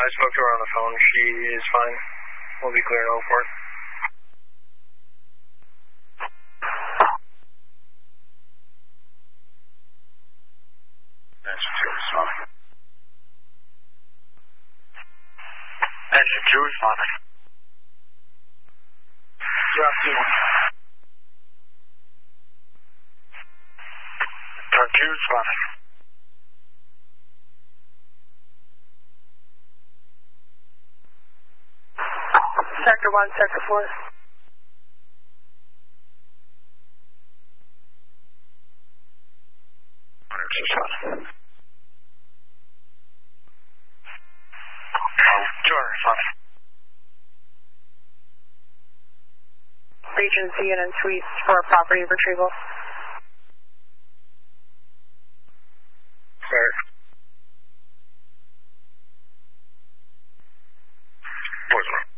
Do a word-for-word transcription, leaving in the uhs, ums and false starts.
I spoke to her on the phone. She is fine. We'll be clearing over for it. Engine two responding. Engine two responding. Drop two. Turn two responding. Sector one, sector four. Responding. Two responding. Regency and suites for property retrieval. Sir. Boys,